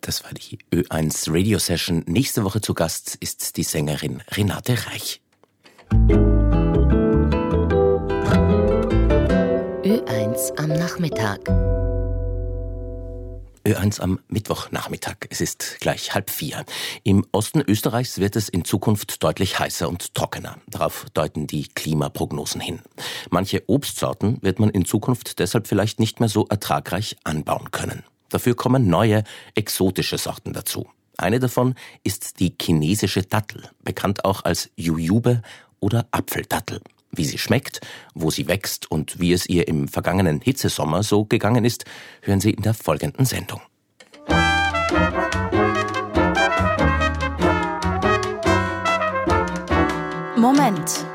Das war die Ö1 Radio Session. Nächste Woche zu Gast ist die Sängerin Renate Reich. Ö1 am Nachmittag. Ö1 am Mittwochnachmittag. Es ist gleich 3:30. Im Osten Österreichs wird es in Zukunft deutlich heißer und trockener. Darauf deuten die Klimaprognosen hin. Manche Obstsorten wird man in Zukunft deshalb vielleicht nicht mehr so ertragreich anbauen können. Dafür kommen neue, exotische Sorten dazu. Eine davon ist die chinesische Dattel, bekannt auch als Jujube oder Apfeldattel. Wie sie schmeckt, wo sie wächst und wie es ihr im vergangenen Hitzesommer so gegangen ist, hören Sie in der folgenden Sendung. Moment.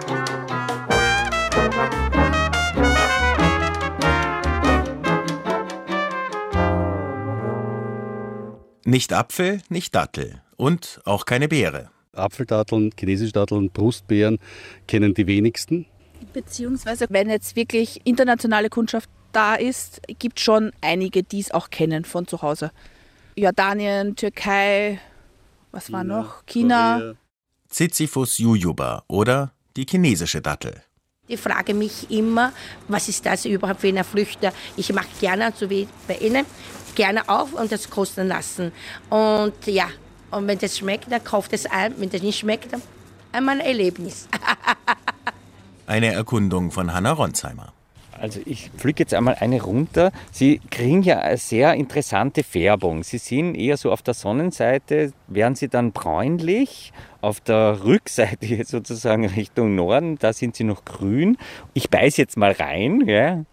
Nicht Apfel, nicht Dattel und auch keine Beere. Apfeldatteln, chinesische Datteln, Brustbeeren kennen die wenigsten. Beziehungsweise, wenn jetzt wirklich internationale Kundschaft da ist, gibt es schon einige, die es auch kennen von zu Hause. Jordanien, Türkei, was war noch? China. Korea. Ziziphus jujuba oder die chinesische Dattel. Ich frage mich immer, was ist das überhaupt für eine Früchte? Ich mache gerne, so wie bei Ihnen, gerne auf und das kosten lassen. Und ja, und wenn das schmeckt, dann kauft es ein. Wenn das nicht schmeckt, dann einmal ein Erlebnis. Eine Erkundung von Hanna Ronsheimer. Also ich pflücke jetzt einmal eine runter. Sie kriegen ja eine sehr interessante Färbung. Sie sind eher so auf der Sonnenseite, werden sie dann bräunlich. Auf der Rückseite sozusagen Richtung Norden, da sind sie noch grün. Ich beiß jetzt mal rein. Ja.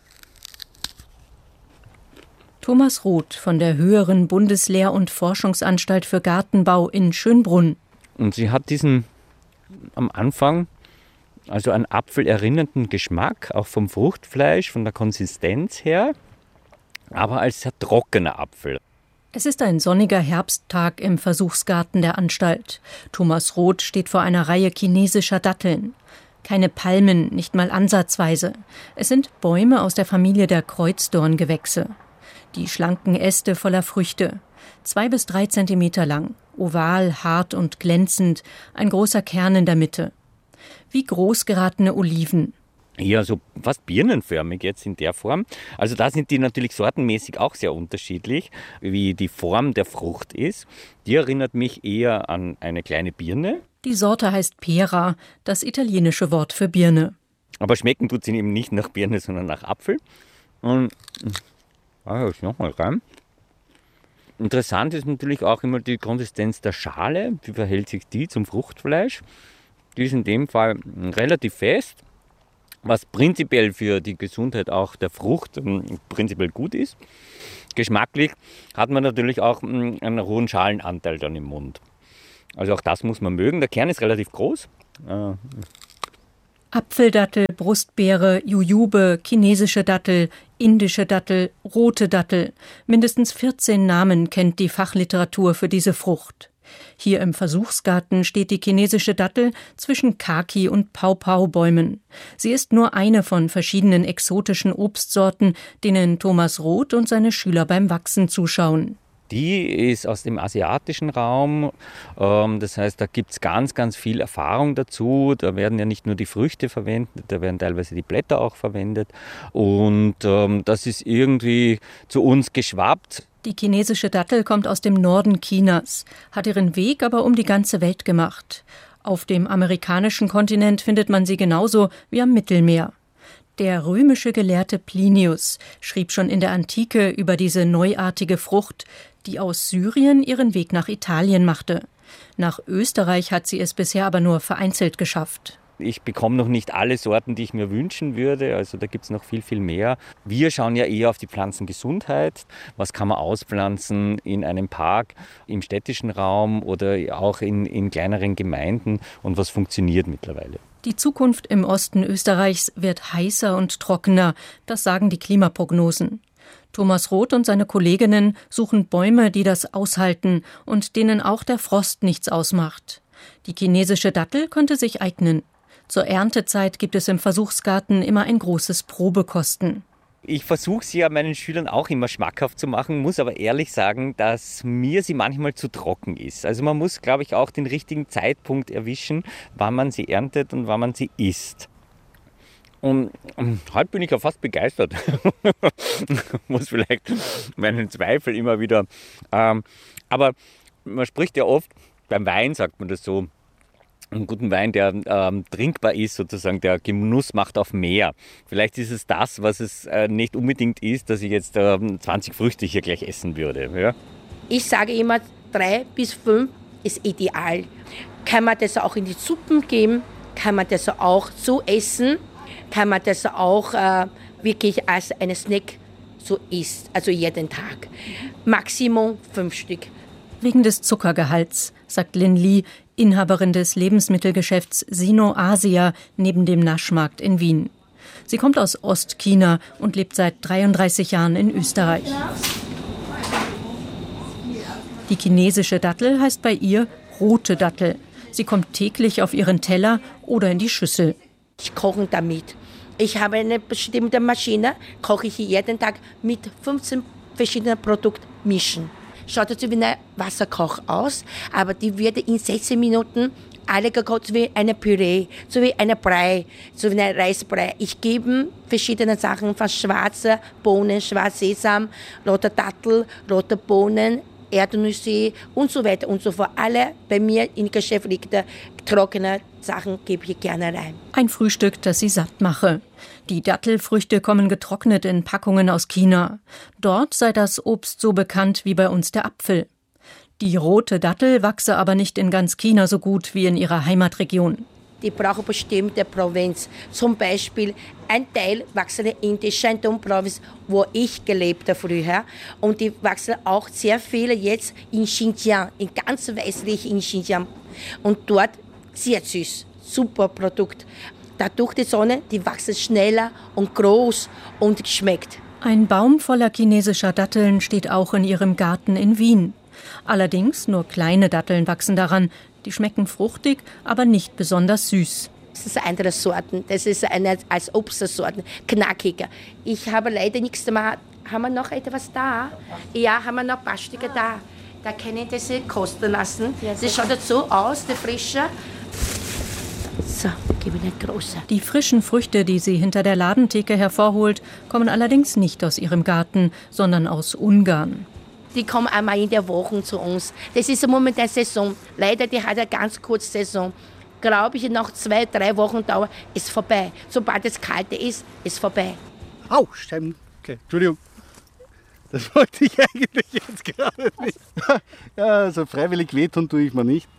Thomas Roth von der Höheren Bundeslehr- und Forschungsanstalt für Gartenbau in Schönbrunn. Und sie hat diesen am Anfang also an Apfel erinnernden Geschmack, auch vom Fruchtfleisch, von der Konsistenz her, aber als sehr trockener Apfel. Es ist ein sonniger Herbsttag im Versuchsgarten der Anstalt. Thomas Roth steht vor einer Reihe chinesischer Datteln. Keine Palmen, nicht mal ansatzweise. Es sind Bäume aus der Familie der Kreuzdorngewächse. Die schlanken Äste voller Früchte. 2 bis 3 Zentimeter lang, oval, hart und glänzend, ein großer Kern in der Mitte. Wie groß geratene Oliven. Ja, so fast birnenförmig jetzt in der Form. Also da sind die natürlich sortenmäßig auch sehr unterschiedlich, wie die Form der Frucht ist. Die erinnert mich eher an eine kleine Birne. Die Sorte heißt Pera, das italienische Wort für Birne. Aber schmecken tut sie eben nicht nach Birne, sondern nach Apfel. Und ich nochmal rein. Interessant ist natürlich auch immer die Konsistenz der Schale. Wie verhält sich die zum Fruchtfleisch? Die ist in dem Fall relativ fest, was prinzipiell für die Gesundheit auch der Frucht prinzipiell gut ist. Geschmacklich hat man natürlich auch einen hohen Schalenanteil dann im Mund. Also auch das muss man mögen. Der Kern ist relativ groß. Apfeldattel, Brustbeere, Jujube, chinesische Dattel, indische Dattel, rote Dattel. Mindestens 14 Namen kennt die Fachliteratur für diese Frucht. Hier im Versuchsgarten steht die chinesische Dattel zwischen Kaki- und Paupau-Bäumen. Sie ist nur eine von verschiedenen exotischen Obstsorten, denen Thomas Roth und seine Schüler beim Wachsen zuschauen. Die ist aus dem asiatischen Raum, das heißt, da gibt es ganz, ganz viel Erfahrung dazu. Da werden ja nicht nur die Früchte verwendet, da werden teilweise die Blätter auch verwendet. Und das ist irgendwie zu uns geschwappt. Die chinesische Dattel kommt aus dem Norden Chinas, hat ihren Weg aber um die ganze Welt gemacht. Auf dem amerikanischen Kontinent findet man sie genauso wie am Mittelmeer. Der römische Gelehrte Plinius schrieb schon in der Antike über diese neuartige Frucht, die aus Syrien ihren Weg nach Italien machte. Nach Österreich hat sie es bisher aber nur vereinzelt geschafft. Ich bekomme noch nicht alle Sorten, die ich mir wünschen würde. Also da gibt es noch viel, viel mehr. Wir schauen ja eher auf die Pflanzengesundheit. Was kann man auspflanzen in einem Park, im städtischen Raum oder auch in kleineren Gemeinden und was funktioniert mittlerweile? Die Zukunft im Osten Österreichs wird heißer und trockener, das sagen die Klimaprognosen. Thomas Roth und seine Kolleginnen suchen Bäume, die das aushalten und denen auch der Frost nichts ausmacht. Die chinesische Dattel könnte sich eignen. Zur Erntezeit gibt es im Versuchsgarten immer ein großes Probekosten. Ich versuche sie ja meinen Schülern auch immer schmackhaft zu machen, muss aber ehrlich sagen, dass mir sie manchmal zu trocken ist. Also man muss, glaube ich, auch den richtigen Zeitpunkt erwischen, wann man sie erntet und wann man sie isst. Und heute bin ich ja fast begeistert. Muss vielleicht meinen Zweifel immer wieder. Aber man spricht ja oft, beim Wein sagt man das so, einen guten Wein, der trinkbar ist, sozusagen, der Genuss macht auf mehr. Vielleicht ist es das, was es nicht unbedingt ist, dass ich jetzt 20 Früchte hier gleich essen würde. Ja? Ich sage immer, 3 bis 5 ist ideal. Kann man das auch in die Suppen geben, kann man das auch so essen, kann man das auch wirklich als einen Snack so isst, also jeden Tag. Maximum 5 Stück. Wegen des Zuckergehalts, sagt Lin Li, Inhaberin des Lebensmittelgeschäfts Sino Asia neben dem Naschmarkt in Wien. Sie kommt aus Ostchina und lebt seit 33 Jahren in Österreich. Die chinesische Dattel heißt bei ihr rote Dattel. Sie kommt täglich auf ihren Teller oder in die Schüssel. Ich koche damit. Ich habe eine bestimmte Maschine, koche ich jeden Tag mit 15 verschiedenen Produkten mischen. Schaut also wie ein Wasserkoch aus, aber die wird in 16 Minuten alle gekocht wie eine Püree, so wie eine Brei, so wie ein Reisbrei. Ich gebe verschiedene Sachen von schwarze Bohnen, schwarzer Sesam, rote Dattel, rote Bohnen, Erdnüsse und so weiter und so fort. Alle bei mir im Geschäft liegt trockene Sachen, gebe ich gerne rein. Ein Frühstück, das sie satt mache. Die Dattelfrüchte kommen getrocknet in Packungen aus China. Dort sei das Obst so bekannt wie bei uns der Apfel. Die rote Dattel wachse aber nicht in ganz China so gut wie in ihrer Heimatregion. Die brauchen bestimmte Provinz. Zum Beispiel ein Teil wachsen in der Shandong-Provinz, wo ich gelebt habe früher. Und die wachsen auch sehr viele jetzt in Xinjiang, in ganz westlich in Xinjiang. Und dort sehr süß, super Produkt. Dadurch die Sonne, die wachsen schneller und groß und schmeckt. Ein Baum voller chinesischer Datteln steht auch in ihrem Garten in Wien. Allerdings nur kleine Datteln wachsen daran. Die schmecken fruchtig, aber nicht besonders süß. Das ist andere Sorten. Das ist eine als Obstsorten, knackiger. Ich habe leider nichts mehr. Haben wir noch etwas da? Ja, haben wir noch ein paar Stücke da. Da kann ich das kosten lassen. Das schaut jetzt so aus, der frische. So, gebe ich eine große. Die frischen Früchte, die sie hinter der Ladentheke hervorholt, kommen allerdings nicht aus ihrem Garten, sondern aus Ungarn. Die kommen einmal in der Woche zu uns. Das ist momentan Saison. Leider, die hat eine ganz kurze Saison. Glaube ich, noch 2-3 Wochen dauert, ist vorbei. Sobald es kalt ist, ist vorbei. Au, stimmt. Okay, Entschuldigung. Das wollte ich eigentlich jetzt gerade nicht. Ja, also freiwillig wehtun tue ich mir nicht.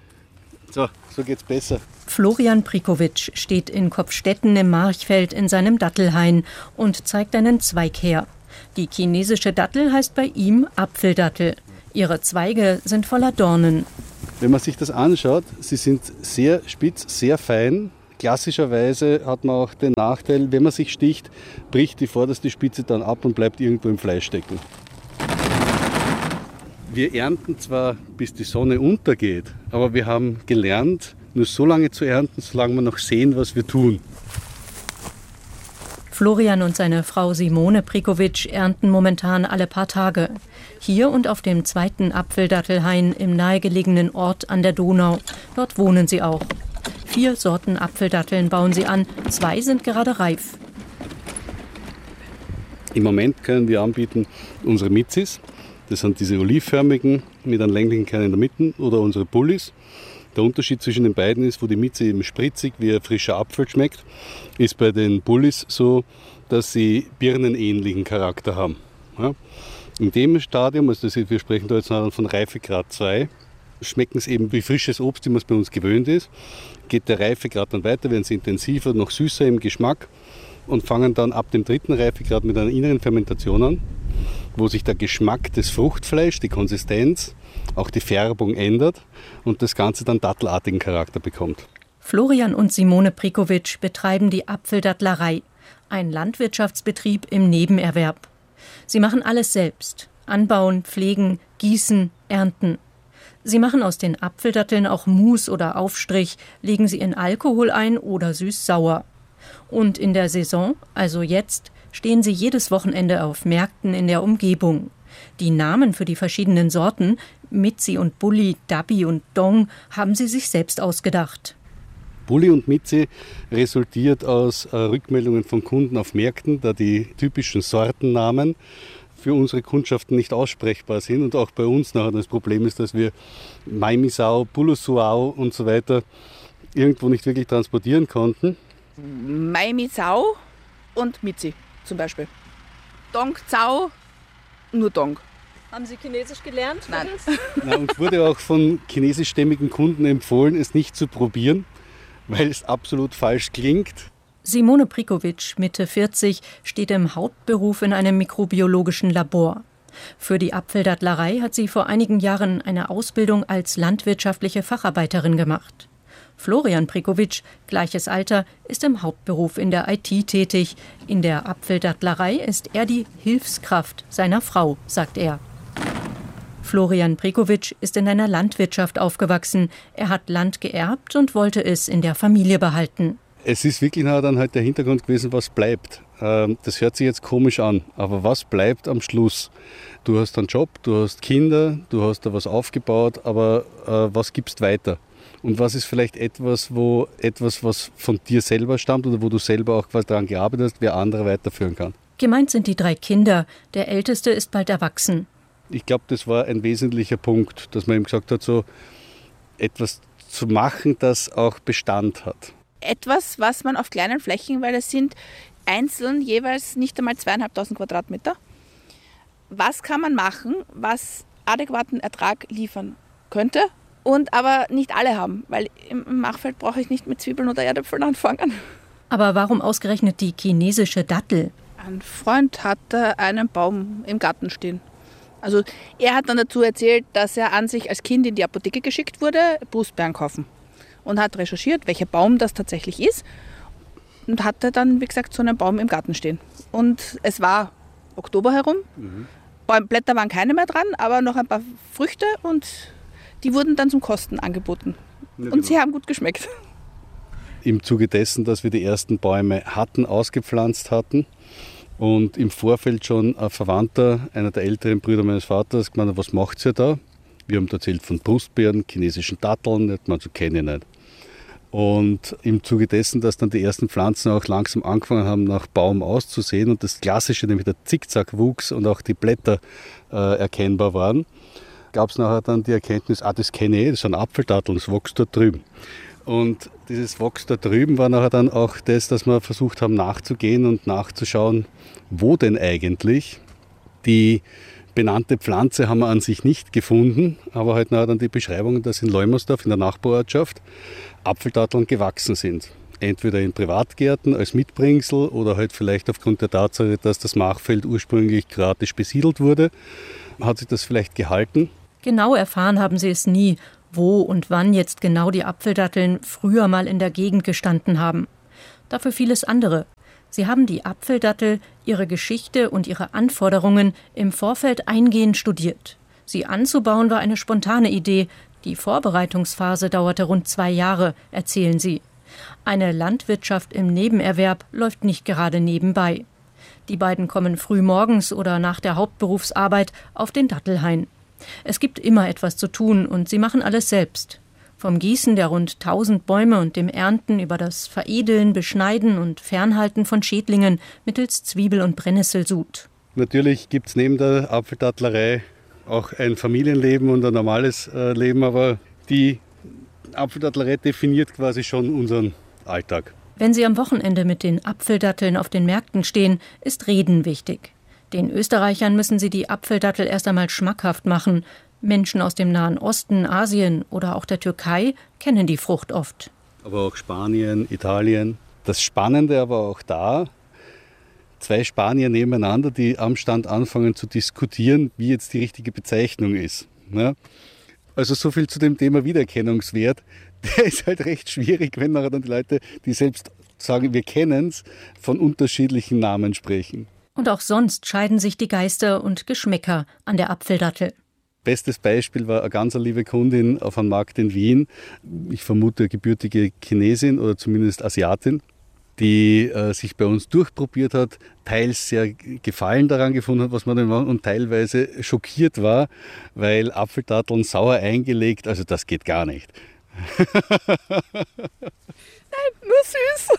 So geht's besser. Florian Prikowitsch steht in Kopfstetten im Marchfeld in seinem Dattelhain und zeigt einen Zweig her. Die chinesische Dattel heißt bei ihm Apfeldattel. Ihre Zweige sind voller Dornen. Wenn man sich das anschaut, sie sind sehr spitz, sehr fein. Klassischerweise hat man auch den Nachteil, wenn man sich sticht, bricht die vorderste Spitze dann ab und bleibt irgendwo im Fleisch stecken. Wir ernten zwar, bis die Sonne untergeht, aber wir haben gelernt, nur so lange zu ernten, solange wir noch sehen, was wir tun. Florian und seine Frau Simone Prikowitsch ernten momentan alle paar Tage. Hier und auf dem zweiten Apfeldattelhain im nahegelegenen Ort an der Donau. Dort wohnen sie auch. 4 Sorten Apfeldatteln bauen sie an, 2 sind gerade reif. Im Moment können wir anbieten unsere Mitzis. Das sind diese olivförmigen mit einem länglichen Kern in der Mitte oder unsere Bullis. Der Unterschied zwischen den beiden ist, wo die Mitze eben spritzig wie ein frischer Apfel schmeckt, ist bei den Bullis so, dass sie birnenähnlichen Charakter haben. Ja? In dem Stadium, also wir sprechen da jetzt von Reifegrad 2, schmecken es eben wie frisches Obst, wie man es bei uns gewöhnt ist. Geht der Reifegrad dann weiter, werden sie intensiver, noch süßer im Geschmack und fangen dann ab dem 3. Reifegrad mit einer inneren Fermentation an, wo sich der Geschmack des Fruchtfleischs, die Konsistenz, auch die Färbung ändert und das Ganze dann dattelartigen Charakter bekommt. Florian und Simone Prikowitsch betreiben die Apfeldattlerei, ein Landwirtschaftsbetrieb im Nebenerwerb. Sie machen alles selbst: Anbauen, pflegen, gießen, ernten. Sie machen aus den Apfeldatteln auch Mus oder Aufstrich, legen sie in Alkohol ein oder süß-sauer. Und in der Saison, also jetzt, stehen sie jedes Wochenende auf Märkten in der Umgebung. Die Namen für die verschiedenen Sorten, Mitzi und Bulli, Dabi und Dong, haben sie sich selbst ausgedacht. Bulli und Mitzi resultiert aus Rückmeldungen von Kunden auf Märkten, da die typischen Sortennamen für unsere Kundschaften nicht aussprechbar sind und auch bei uns nachher das Problem ist, dass wir Maimisau, Bulusuau und so weiter irgendwo nicht wirklich transportieren konnten. Maimisau und Mitzi zum Beispiel. Dong Zau, nur Dong. Haben Sie Chinesisch gelernt? Nein. Na, uns wurde auch von chinesischstämmigen Kunden empfohlen, es nicht zu probieren, weil es absolut falsch klingt. Simone Prikovic, Mitte 40, steht im Hauptberuf in einem mikrobiologischen Labor. Für die Apfeldattlerei hat sie vor einigen Jahren eine Ausbildung als landwirtschaftliche Facharbeiterin gemacht. Florian Prikovic, gleiches Alter, ist im Hauptberuf in der IT tätig. In der Apfeldattlerei ist er die Hilfskraft seiner Frau, sagt er. Florian Prikovic ist in einer Landwirtschaft aufgewachsen. Er hat Land geerbt und wollte es in der Familie behalten. Es ist wirklich dann halt der Hintergrund gewesen, was bleibt. Das hört sich jetzt komisch an, aber was bleibt am Schluss? Du hast einen Job, du hast Kinder, du hast da was aufgebaut, aber was gibst weiter? Und was ist vielleicht etwas, was von dir selber stammt oder wo du selber auch quasi daran gearbeitet hast, wer andere weiterführen kann? Gemeint sind die 3 Kinder. Der Älteste ist bald erwachsen. Ich glaube, das war ein wesentlicher Punkt, dass man ihm gesagt hat, so etwas zu machen, das auch Bestand hat. Etwas, was man auf kleinen Flächen, weil es sind einzeln jeweils nicht einmal 2.500 Quadratmeter. Was kann man machen, was adäquaten Ertrag liefern könnte und aber nicht alle haben, weil im Machfeld brauche ich nicht mit Zwiebeln oder Erdäpfeln anfangen. Aber warum ausgerechnet die chinesische Dattel? Ein Freund hatte einen Baum im Garten stehen. Also er hat dann dazu erzählt, dass er an sich als Kind in die Apotheke geschickt wurde, Brustbeeren kaufen. Und hat recherchiert, welcher Baum das tatsächlich ist. Und hatte dann, wie gesagt, so einen Baum im Garten stehen. Und es war Oktober herum. Blätter waren keine mehr dran, aber noch ein paar Früchte. Und die wurden dann zum Kosten angeboten. Ja, und sie haben gut geschmeckt. Im Zuge dessen, dass wir die ersten Bäume ausgepflanzt hatten und im Vorfeld schon ein Verwandter, einer der älteren Brüder meines Vaters, gemeint hat, was macht ihr da? Wir haben erzählt von Brustbeeren, chinesischen Datteln, man so kenne ich nicht. Und im Zuge dessen, dass dann die ersten Pflanzen auch langsam angefangen haben, nach Baum auszusehen und das Klassische, nämlich der Zickzackwuchs und auch die Blätter erkennbar waren, gab es nachher dann die Erkenntnis, das kenne ich, das sind Apfeldatteln, das wächst dort drüben. Und dieses Wächst da drüben war nachher dann auch das, dass wir versucht haben nachzugehen und nachzuschauen, wo denn eigentlich. Die benannte Pflanze haben wir an sich nicht gefunden, aber halt nachher dann die Beschreibungen, dass in Leumersdorf, in der Nachbarortschaft, Apfeldatteln gewachsen sind. Entweder in Privatgärten als Mitbringsel oder halt vielleicht aufgrund der Tatsache, dass das Machfeld ursprünglich kroatisch besiedelt wurde, hat sich das vielleicht gehalten. Genau erfahren haben sie es nie, wo und wann jetzt genau die Apfeldatteln früher mal in der Gegend gestanden haben. Dafür vieles andere. Sie haben die Apfeldattel, ihre Geschichte und ihre Anforderungen im Vorfeld eingehend studiert. Sie anzubauen war eine spontane Idee. Die Vorbereitungsphase dauerte rund 2 Jahre, erzählen sie. Eine Landwirtschaft im Nebenerwerb läuft nicht gerade nebenbei. Die beiden kommen früh morgens oder nach der Hauptberufsarbeit auf den Dattelhain. Es gibt immer etwas zu tun und sie machen alles selbst. Vom Gießen der rund 1000 Bäume und dem Ernten über das Veredeln, Beschneiden und Fernhalten von Schädlingen mittels Zwiebel- und Brennnesselsud. Natürlich gibt es neben der Apfeldattlerei auch ein Familienleben und ein normales Leben, aber die Apfeldattlerei definiert quasi schon unseren Alltag. Wenn Sie am Wochenende mit den Apfeldatteln auf den Märkten stehen, ist Reden wichtig. Den Österreichern müssen sie die Apfeldattel erst einmal schmackhaft machen. Menschen aus dem Nahen Osten, Asien oder auch der Türkei kennen die Frucht oft. Aber auch Spanien, Italien. Das Spannende aber auch da, 2 Spanier nebeneinander, die am Stand anfangen zu diskutieren, wie jetzt die richtige Bezeichnung ist. Ja? Also so viel zu dem Thema Wiedererkennungswert. Der ist halt recht schwierig, wenn nachher dann die Leute, die selbst sagen, wir kennen es, von unterschiedlichen Namen sprechen. Und auch sonst scheiden sich die Geister und Geschmäcker an der Apfeldattel. Bestes Beispiel war eine ganz liebe Kundin auf einem Markt in Wien. Ich vermute gebürtige Chinesin oder zumindest Asiatin. die sich bei uns durchprobiert hat, teils sehr Gefallen daran gefunden hat, was man denn macht und teilweise schockiert war, weil Apfeldatteln sauer eingelegt, also das geht gar nicht. Nein, nur süß.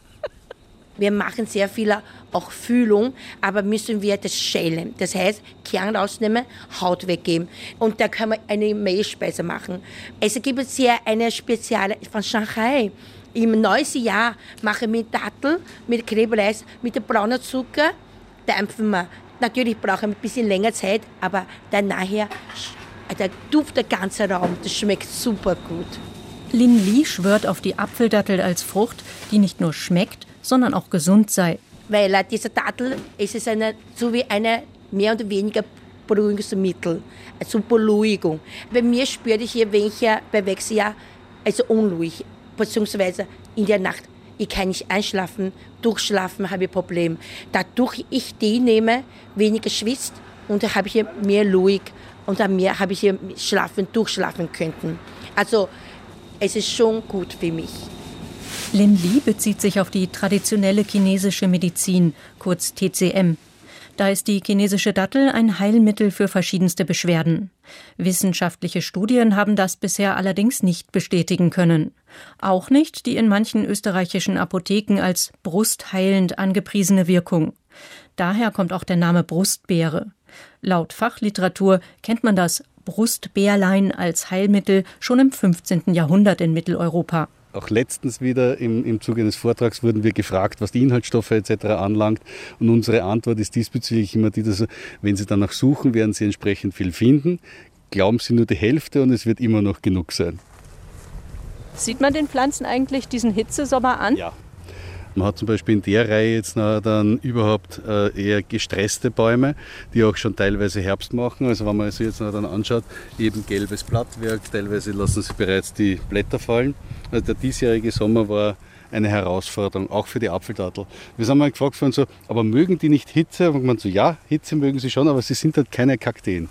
Wir machen sehr viel auch Füllung, aber müssen wir das schälen. Das heißt, Kern rausnehmen, Haut weggeben. Und da kann man eine Mehlspeise machen. Es gibt hier eine Speziale von Shanghai. Im neuen Jahr machen wir Dattel mit Krebreis, mit braunem Zucker, dämpfen wir. Natürlich brauchen wir ein bisschen länger Zeit, aber dann nachher der Duft der ganze Raum, das schmeckt super gut. Lin Li schwört auf die Apfeldattel als Frucht, die nicht nur schmeckt, sondern auch gesund sei. Weil diese Dattel ist so wie eine mehr oder weniger Beruhigungsmittel, also Beruhigung. Bei mir spüre ich hier, wenn ich bei Wechseljahr unruhig, beziehungsweise in der Nacht. Ich kann nicht einschlafen, durchschlafen habe ich ein Problem. Dadurch ich die nehme, weniger schwitzt und da habe ich mehr ruhig und dann mehr habe ich hier durchschlafen können. Also es ist schon gut für mich. Lin Li bezieht sich auf die traditionelle chinesische Medizin, kurz TCM. Da ist die chinesische Dattel ein Heilmittel für verschiedenste Beschwerden. Wissenschaftliche Studien haben das bisher allerdings nicht bestätigen können. Auch nicht die in manchen österreichischen Apotheken als brustheilend angepriesene Wirkung. Daher kommt auch der Name Brustbeere. Laut Fachliteratur kennt man das Brustbeerlein als Heilmittel schon im 15. Jahrhundert in Mitteleuropa. Auch letztens wieder im Zuge eines Vortrags wurden wir gefragt, was die Inhaltsstoffe etc. anlangt. Und unsere Antwort ist diesbezüglich immer die, dass wenn Sie danach suchen, werden Sie entsprechend viel finden. Glauben Sie nur die Hälfte und es wird immer noch genug sein. Sieht man den Pflanzen eigentlich diesen Hitzesommer an? Ja. Man hat zum Beispiel in der Reihe jetzt dann überhaupt eher gestresste Bäume, die auch schon teilweise Herbst machen. Also wenn man sich jetzt dann anschaut, eben gelbes Blattwerk, teilweise lassen sie bereits die Blätter fallen. Also der diesjährige Sommer war eine Herausforderung, auch für die Apfeldattel. Wir sind mal gefragt von so, aber mögen die nicht Hitze? Und man so, ja, Hitze mögen sie schon, aber sie sind halt keine Kakteen.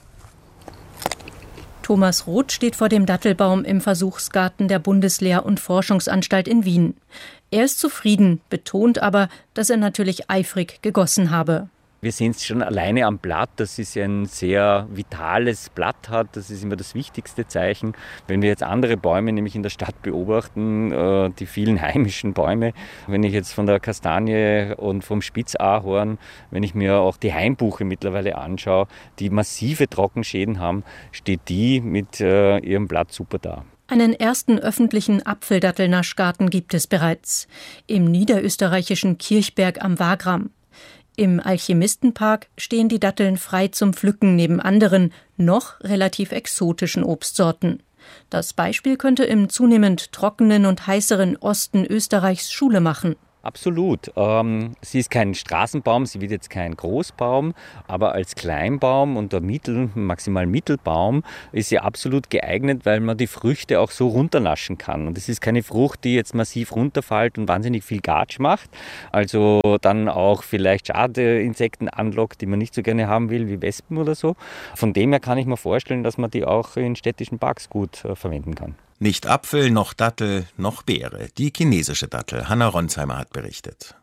Thomas Roth steht vor dem Dattelbaum im Versuchsgarten der Bundeslehr- und Forschungsanstalt in Wien. Er ist zufrieden, betont aber, dass er natürlich eifrig gegossen habe. Wir sehen es schon alleine am Blatt, dass es ein sehr vitales Blatt hat. Das ist immer das wichtigste Zeichen. Wenn wir jetzt andere Bäume nämlich in der Stadt beobachten, die vielen heimischen Bäume, wenn ich jetzt von der Kastanie und vom Spitzahorn, wenn ich mir auch die Hainbuche mittlerweile anschaue, die massive Trockenschäden haben, steht die mit ihrem Blatt super da. Einen ersten öffentlichen Apfeldattelnaschgarten gibt es bereits. Im niederösterreichischen Kirchberg am Wagram. Im Alchemistenpark stehen die Datteln frei zum Pflücken neben anderen, noch relativ exotischen Obstsorten. Das Beispiel könnte im zunehmend trockenen und heißeren Osten Österreichs Schule machen. Absolut. Sie ist kein Straßenbaum, sie wird jetzt kein Großbaum, aber als Kleinbaum und der maximal Mittelbaum ist sie absolut geeignet, weil man die Früchte auch so runternaschen kann. Und es ist keine Frucht, die jetzt massiv runterfällt und wahnsinnig viel Gatsch macht, also dann auch vielleicht Schadeinsekten anlockt, die man nicht so gerne haben will, wie Wespen oder so. Von dem her kann ich mir vorstellen, dass man die auch in städtischen Parks gut verwenden kann. Nicht Apfel, noch Dattel, noch Beere. Die chinesische Dattel. Hanna Ronsheimer hat berichtet.